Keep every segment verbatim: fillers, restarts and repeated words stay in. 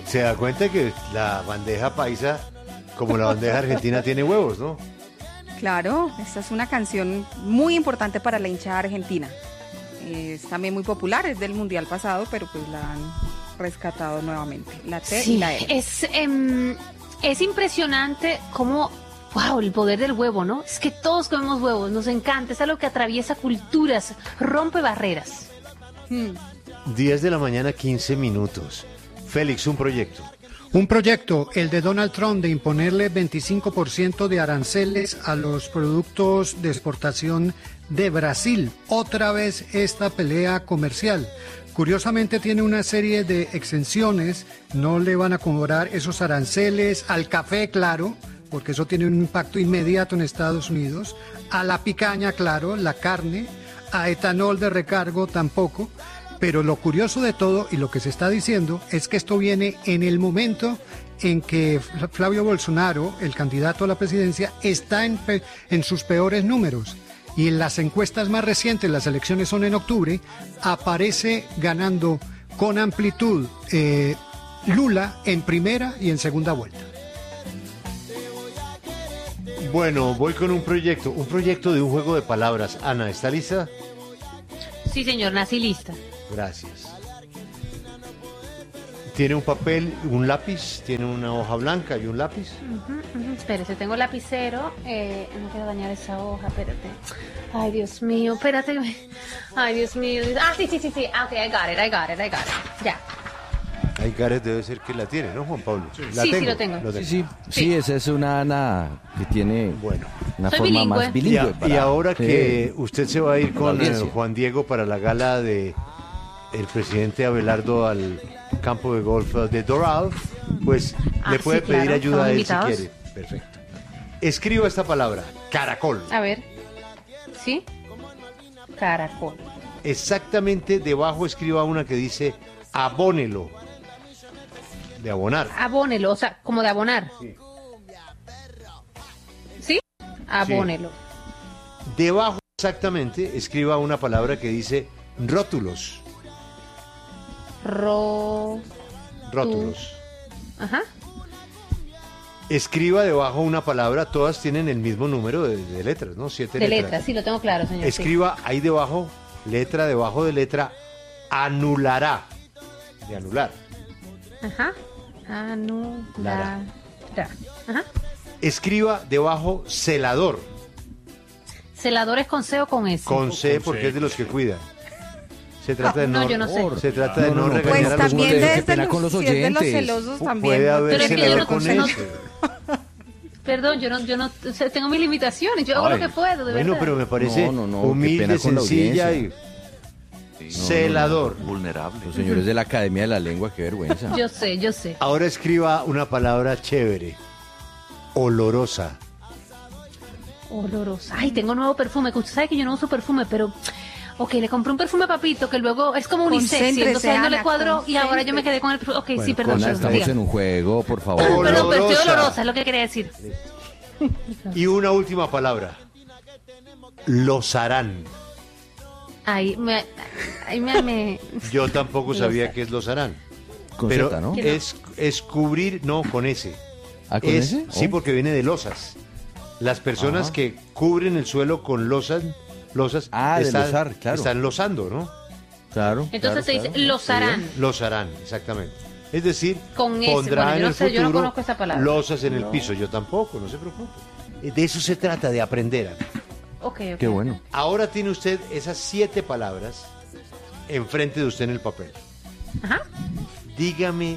se da cuenta que la bandeja paisa, como la bandeja argentina, tiene huevos, ¿no? Claro, esta es una canción muy importante para la hinchada argentina. Es también muy popular, es del mundial pasado, pero pues la han rescatado nuevamente. La T Sí, y la E. es, em, es impresionante cómo, wow, el poder del huevo, ¿no? Es que todos comemos huevos, nos encanta, es algo que atraviesa culturas, rompe barreras. Hmm. diez de la mañana, quince minutos. Félix, un proyecto. Un proyecto, el de Donald Trump, de imponerle veinticinco por ciento de aranceles a los productos de exportación de Brasil. Otra vez esta pelea comercial. Curiosamente tiene una serie de exenciones, no le van a cobrar esos aranceles al café, claro, porque eso tiene un impacto inmediato en Estados Unidos, a la picaña, claro, la carne, a etanol de recargo tampoco. Pero lo curioso de todo y lo que se está diciendo es que esto viene en el momento en que Flavio Bolsonaro, el candidato a la presidencia, está en, pe- en sus peores números. Y en las encuestas más recientes, las elecciones son en octubre, aparece ganando con amplitud eh, Lula en primera y en segunda vuelta. Bueno, voy con un proyecto, un proyecto de un juego de palabras. Ana, ¿está lista? Sí, señor, nací lista. Gracias. Tiene un papel, un lápiz, tiene una hoja blanca y un lápiz. Ujú, ujú. Espérese, tengo lapicero. Eh, no quiero dañar esa hoja, espérate. Ay, Dios mío, espérate. Ay, Dios mío. Ah, sí, sí, sí, sí. Ah, ok, I got it, I got it, I got it. Ya. Ahí Gareth debe ser que la tiene, ¿no, Juan Pablo? La Sí, sí, tengo, lo tengo. Sí, sí, sí, esa es una Ana que tiene Bueno. una Soy forma bilingüe. más Y, bilingüe. a- y para- ahora que Sí. usted se va a ir Con la con eh, audiencia. Juan Diego para la gala de el presidente Abelardo al campo de golf de Doral, pues Ah, le puede sí, claro, pedir ayuda a él estamos si invitados. quiere. Perfecto. Escriba esta palabra, caracol. A ver. ¿Sí? Caracol. Exactamente debajo escriba una que dice abónelo. De abonar. Abónelo, o sea, como de abonar. Sí. ¿Sí? Abónelo. Debajo exactamente escriba una palabra que dice rótulos. Ro... Rótulos. Ajá. Escriba debajo una palabra, todas tienen el mismo número de, de letras, ¿no? Siete De letras. letras, sí, lo tengo claro, señor. sí. Escriba ahí debajo, letra debajo de letra, anulará. De anular. Ajá. Anular. Ajá. Escriba debajo celador, ¿Celadores con C o con S? con C porque es de los que cuidan. Se trata de No, no, yo no sé. se trata de No, no, no, no, regañar Pues a los también qué desde pena los, con los si es de los oyentes. celosos Pu- también. puede haber Pero es que yo celador no- con no- ese. Perdón, yo no, yo no, o sea, tengo mis limitaciones, yo hago Ay, lo que puedo, de Bueno, verdad. pero me parece No, no, no, qué humilde, pena con la sencilla y audiencia. celador. Vulnerable. Los señores de la Academia de la Lengua, qué vergüenza. Yo sé, yo sé. Ahora escriba una palabra chévere, olorosa. Olorosa. Ay, tengo nuevo perfume, que usted sabe que yo no uso perfume, pero... Ok, le compré un perfume a Papito que luego es como unisexy, Concéntrese, entonces a él no le Ana, cuadró y ahora yo me concéntrese. quedé con el perfume. Ok, sí, Bueno, perdón, Ana, perdón, estamos diga. en un juego, por favor. Perdón, pero estoy Olorosa. olorosa, es lo que quería decir. Y una última palabra, losarán. Ay, me... Ay, me... me... Yo tampoco sabía qué es losarán. Con Pero Z, ¿no? es, es cubrir, no, con ese. ¿Ah, con Es, ese? sí, Oh. porque viene de losas. Las personas Ajá. que cubren el suelo con losas, losas Ah, de losar, claro. están losando, ¿no? Claro. Entonces se claro, dice claro. losarán. Losarán, exactamente. Es decir, Con ese, pondrá bueno, yo en no el sé, yo no futuro conozco esa palabra. losas en el piso. Yo tampoco, no se preocupe. De eso se trata, de aprender. Ana. Ok, ok. Qué bueno. Ahora tiene usted esas siete palabras enfrente de usted en el papel. Ajá. Dígame,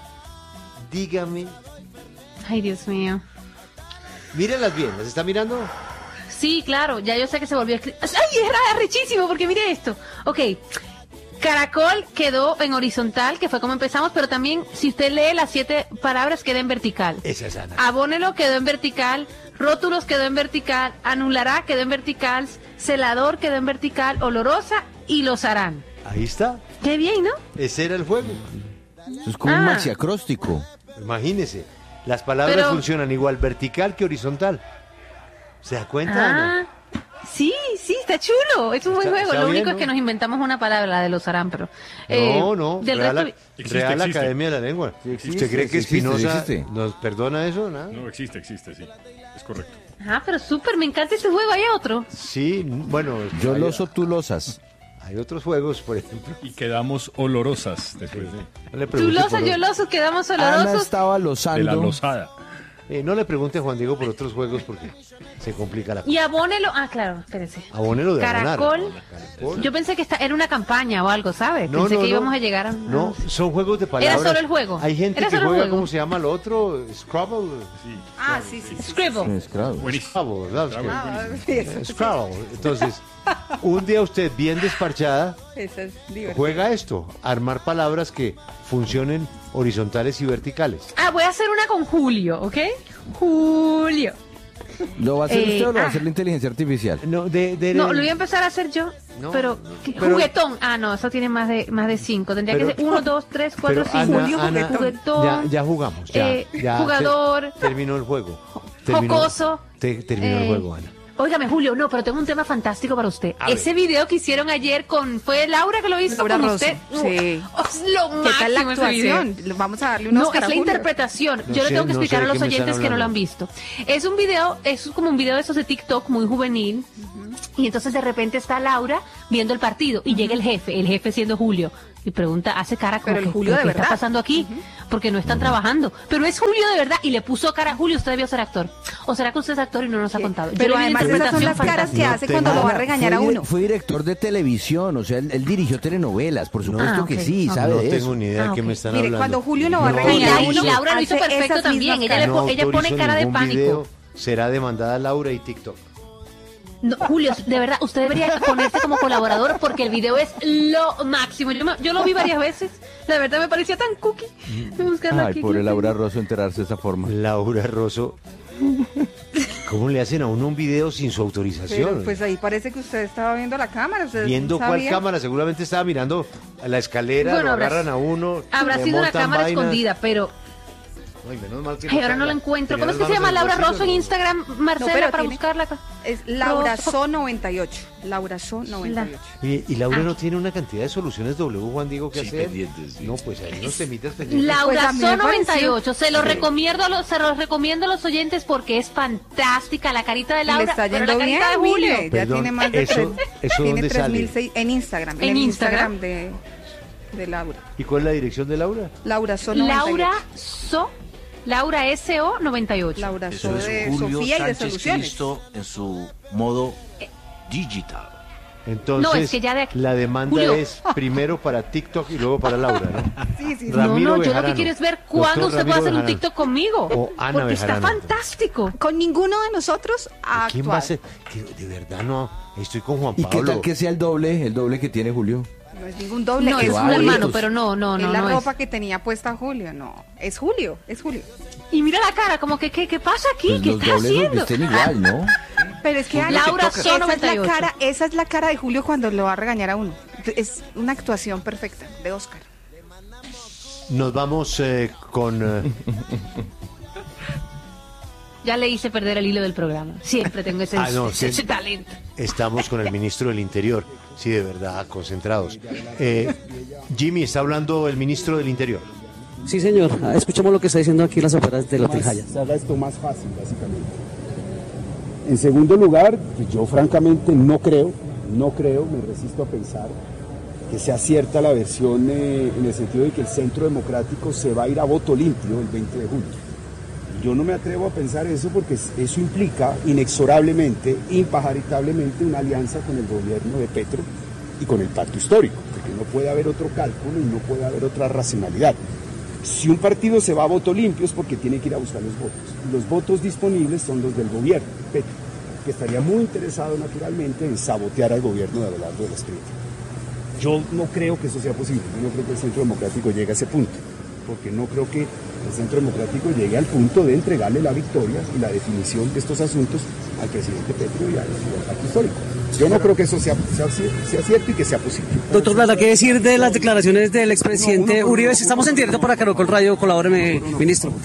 dígame, Ay, Dios mío. mírelas bien, ¿las está mirando? Sí, claro, ya yo sé que se volvió a escribir. ¡Ay, era richísimo! Porque mire esto. Ok, caracol quedó en horizontal, que fue como empezamos, pero también, si usted lee las siete palabras, queda en vertical. Esa es Ana. Abónelo quedó en vertical, rótulos quedó en vertical, anulará quedó en vertical, celador quedó en vertical, olorosa y los harán. Ahí está, Qué bien, ¿no? ese era el juego. Eso es como un Ah. maxiacróstico. Imagínese, las palabras Pero- funcionan igual vertical que horizontal. ¿Se da cuenta, Ana? Ah, sí, sí, está chulo. Es un buen Está- juego. está Lo bien, único es ¿no? que nos inventamos una palabra, la de los harán, pero... eh, No, no, Del Real, resto... Existe, Real existe. Academia de la Lengua. existe, ¿Usted cree que existe, Espinosa existe. nos perdona eso? ¿Nada? No, existe, existe, sí. Es correcto. Ah, pero súper, me encanta ese juego. ¿Hay otro? Sí, bueno. Yo hay, loso, tú losas. hay otros juegos, por ejemplo. Y quedamos olorosas después de, No le Tú pregunte losa, por- yo loso, quedamos Ana olorosos. estaba de la losando. losada. eh, no le pregunte a Juan Diego por otros juegos porque se complica la cosa. Y abónelo... Ah, claro, espérese. Abonero de abonar. Caracol. Caracol. Yo pensé que esta era una campaña o algo, ¿sabes? No, Pensé no, que no. íbamos a llegar a... No, son juegos de palabras. solo el juego. Hay gente Era que solo el juega, juego. ¿cómo se llama lo otro? Scrabble. Sí, Ah, sí, sí, sí. Scribble. Es claro. buenísimo. Scrabble, ¿verdad? Scrabble, Ah, buenísimo. eso, Eh, Scrabble. Entonces, un día usted bien desparchada eso es divertido. juega esto, armar palabras que funcionen horizontales y verticales. Ah, voy a hacer una con Julio, ¿ok? Julio. ¿Lo va a hacer Eh, usted o lo va a ah. hacer la inteligencia artificial? No, de, de- No, lo voy a empezar a hacer yo. No, pero, no, ¿qué? pero- Juguetón. Ah, no, eso tiene más de más de cinco. Tendría Pero- que ser uno, dos, tres, cuatro, pero cinco. Ana, Ana, Juguetón. ya, ya jugamos. Ya, eh, ya jugador. se- terminó el juego. Terminó- Jocoso. te- terminó el Eh, juego, Ana. Óigame, Julio, no, pero tengo un tema fantástico para usted. A Ese video que hicieron ayer con... ¿Fue Laura que lo hizo Laura con Rosso, usted? sí. Oh, es lo ¿Qué tal la máximo ese video. actuación? Vamos a darle un No, Oscar es a la Julio. interpretación. No Yo sé, le tengo que no explicar sé a de los qué me están oyentes que no lo han hablando. visto. Es un video, es como un video de esos de TikTok muy juvenil. Y entonces de repente está Laura viendo el partido y llega el jefe, el jefe siendo Julio. Y pregunta, hace cara como Pero el que, Julio ¿pero de qué verdad. está pasando aquí? Porque no están trabajando. Pero es Julio de verdad y le puso cara a Julio, usted debió ser actor. ¿O será que usted es actor y no nos ha contado? Yo Pero le vi una además esas son las interpretación caras que fantástica. hace tengo- cuando lo va a Ana, regañar a fue, uno. fue director de televisión, o sea, él, él dirigió telenovelas, por supuesto Ah, que ok. sí, Ah, sabe No de tengo eso. ni idea Ah, de qué ok. me están Mire, hablando. cuando Julio lo va a No regañar a Y, uno, y Laura lo hizo hace perfecto esas también. mismas Ella, le No po- ella autorizo pone cara de ningún pánico. video, será demandada Laura y TikTok. No, Julio, de verdad, usted debería ponerse como colaborador porque el video es lo máximo. Yo, me- yo lo vi varias veces. La verdad me parecía tan cookie. Voy a buscarlo Ay, aquí, pobre aquí. Laura Rosso enterarse de esa forma. Laura Rosso. ¿Cómo le hacen a uno un video sin su autorización? Pero pues ahí parece que usted estaba viendo la cámara. ¿Usted Viendo cuál sabía? cámara, seguramente estaba mirando a la escalera, Bueno, lo habrá- agarran a uno. Habrá le sido una montan cámara vainas. escondida, pero Ay, menos mal que ay, ahora está no la la- encuentro. tenía ¿Cómo es las que se llama manos Laura en el Rosso en bolsillo, Instagram, Marcela, pero para tiene- buscarla? Es Laura Rosso. So noventa y ocho. Laura So noventa y ocho. ¿no? Y, y Laura Ah. no tiene una cantidad de soluciones W, Juan Diego, que hacer. No, pues hay unos temitas pendientes. Pues Laura a mí So me noventa y ocho. pareció- Se lo Sí. recomiendo a los, se los recomiendo a los oyentes porque es fantástica la carita de Y Laura, le está pero yendo la carita bien, de Julio. mire, ya Perdón, tiene más de eso- tres, eso tiene ¿dónde tres sale? mil seis en Instagram, En el Instagram. Instagram de, de Laura. ¿Y cuál es la dirección de Laura? Laura So noventa y ocho. Laura So, Laura S O noventa y ocho. Laura So Eso es de Julio Sofía y de Sánchez Soluciones. Cristo en su modo digital. Entonces, No, es que ya de aquí- la demanda Julio. es primero para TikTok y luego para Laura, ¿no? Sí, sí, sí. No, Ramiro no, yo lo Bejarano. que quiero es ver cuándo Doctor usted Ramiro puede hacer un Bejarano. TikTok conmigo. O Ana porque Bejarano. está fantástico. Con ninguno de nosotros ha ¿Quién va a actuado. ser? Que de verdad no, estoy con Juan ¿Y qué Pablo. tal que sea el doble, el doble que tiene Julio? No es ningún doble. No, es es un vale. hermano, Pues, pero no, no, es no, la no ropa es. que tenía puesta Julio. No, es Julio, es Julio. Y mira la cara, como que, ¿qué, qué pasa aquí? Pues ¿Qué los está dobles los haciendo? visten igual, ¿no? Pero es que Julio Ana, Laura esa So es noventa y la ocho. cara, esa es la cara de Julio cuando lo va a regañar a uno. Es una actuación perfecta de Oscar. Nos vamos eh, con... eh, Ya le hice perder el hilo del programa. Siempre tengo ese, Ah, no, ese, sí. ese talento. estamos con el ministro del Interior. Sí, de verdad, concentrados. Eh, Jimmy, está hablando el ministro del Interior. Sí, señor. Escuchemos lo que está diciendo aquí las afueras del Hotel Hyatt. Se haga esto más fácil, básicamente. En segundo lugar, pues yo francamente no creo, no creo, me resisto a pensar que sea cierta la versión eh, en el sentido de que el Centro Democrático se va a ir a voto limpio el veinte de julio. Yo no me atrevo a pensar eso porque eso implica inexorablemente, impatritablemente una alianza con el gobierno de Petro y con el pacto histórico, porque no puede haber otro cálculo y no puede haber otra racionalidad. Si un partido se va a voto limpio es porque tiene que ir a buscar los votos. Los votos disponibles son los del gobierno, Petro, que estaría muy interesado naturalmente en sabotear al gobierno de Abelardo de la Espriella. Yo no creo que eso sea posible, yo no creo que el Centro Democrático llegue a ese punto, porque no creo que el Centro Democrático llegue al punto de entregarle la victoria y la definición de estos asuntos al presidente Petro y al, y al pacto histórico. Yo no creo que eso sea, sea, sea cierto y que sea posible. Doctor Plata, ¿qué decir de las declaraciones del expresidente Uribe? Si estamos en directo para Caracol Radio, colabóreme, ministro.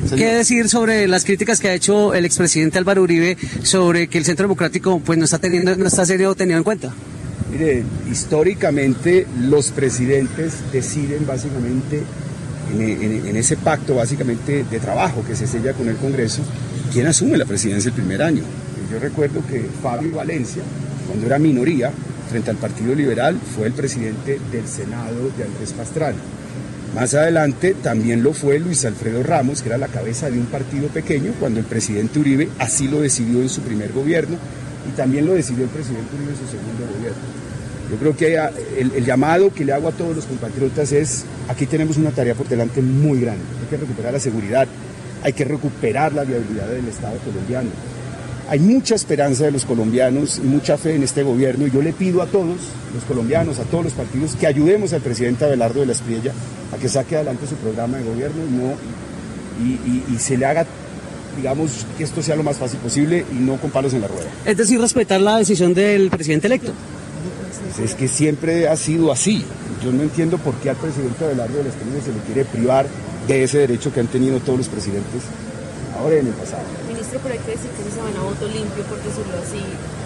¿Qué decir sobre las críticas que ha hecho el expresidente Álvaro Uribe sobre que el Centro Democrático pues no está teniendo, no está siendo tenido en cuenta? Mire, históricamente los presidentes deciden básicamente en, en, en ese pacto básicamente de trabajo que se sella con el Congreso, quién asume la presidencia el primer año. Yo recuerdo que Fabio Valencia, cuando era minoría frente al Partido Liberal, fue el presidente del Senado de Andrés Pastrana. Más adelante también lo fue Luis Alfredo Ramos, que era la cabeza de un partido pequeño, cuando el presidente Uribe así lo decidió en su primer gobierno, y también lo decidió el presidente Uribe en su segundo gobierno. Yo creo que el, el llamado que le hago a todos los compatriotas es, aquí tenemos una tarea por delante muy grande, hay que recuperar la seguridad, hay que recuperar la viabilidad del Estado colombiano. Hay mucha esperanza de los colombianos y mucha fe en este gobierno, y yo le pido a todos los colombianos, a todos los partidos, que ayudemos al presidente Abelardo de la Espriella a que saque adelante su programa de gobierno y, no, y, y, y se le haga, digamos, que esto sea lo más fácil posible y no con palos en la rueda. Es decir, respetar la decisión del presidente electo. Pues es que siempre ha sido así. Yo no entiendo por qué al presidente Abelardo de la Espriella se le quiere privar de ese derecho que han tenido todos los presidentes ahora y en el pasado. Ministro, pero hay que decir que se van a voto limpio, por decirlo así,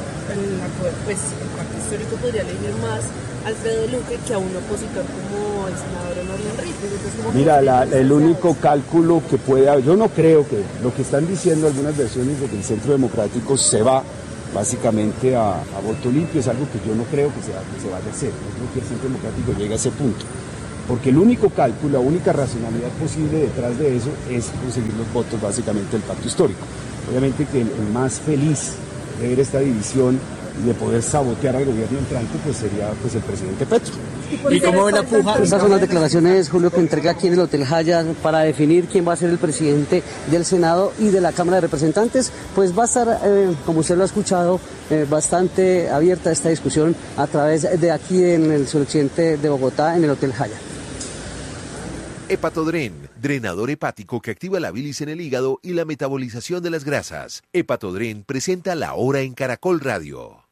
el, pues, el pacto histórico podría elegir más a Alfredo Luque que a un opositor como el senador Honorio Enríquez. Mira, la, el único cálculo que puede haber, yo no creo que lo que están diciendo algunas versiones de que el Centro Democrático se va básicamente a, a voto limpio, es algo que yo no creo que se, que se vaya a hacer. Yo creo que el Centro Democrático llegue a ese punto. Porque el único cálculo, la única racionalidad posible detrás de eso es conseguir los votos básicamente del pacto histórico. Obviamente que el, el más feliz de ver esta división y de poder sabotear al gobierno entrante pues sería pues el presidente Petro. ¿Y cómo ve la puja? Estas son las declaraciones, Julio, que entrega aquí en el Hotel Hyatt para definir quién va a ser el presidente del Senado y de la Cámara de Representantes. Pues va a estar, eh, como usted lo ha escuchado, eh, bastante abierta esta discusión a través de aquí en el suroccidente de Bogotá, en el Hotel Hyatt. Hepatodren, drenador hepático que activa la bilis en el hígado y la metabolización de las grasas. Hepatodren presenta La Hora en Caracol Radio.